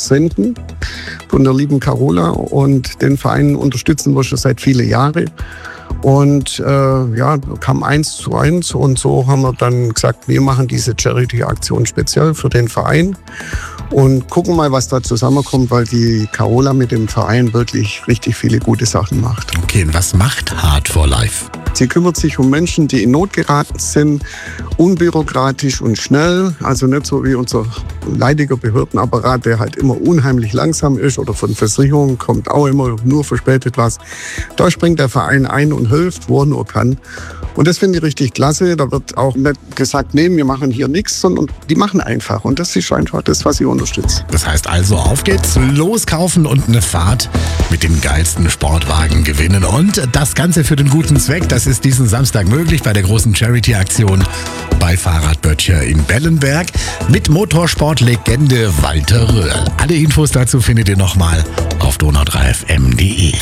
senden von der lieben Carola. Und den Verein unterstützen wir schon seit vielen Jahren. Und kam 1:1 und so haben wir dann gesagt, wir machen diese Charity-Aktion speziell für den Verein und gucken mal, was da zusammenkommt, weil die Carola mit dem Verein wirklich richtig viele gute Sachen macht. Okay, und was macht Heart for Life? Sie kümmert sich um Menschen, die in Not geraten sind, unbürokratisch und schnell, also nicht so wie unser leidiger Behördenapparat, der halt immer unheimlich langsam ist oder von Versicherungen kommt auch immer nur verspätet was. Da springt der Verein ein und hilft, wo er nur kann. Und das finde ich richtig klasse. Da wird auch nicht gesagt, nee, wir machen hier nichts, sondern die machen einfach. Und das ist einfach das, was ich unterstütze. Das heißt also, auf geht's, loskaufen und eine Fahrt mit den geilsten Sportwagen gewinnen. Und das Ganze für den guten Zweck, das ist diesen Samstag möglich bei der großen Charity-Aktion bei Fahrradböttcher in Bellenberg mit Motorsportlegende Walter Röhrl. Alle Infos dazu findet ihr nochmal auf Donau3.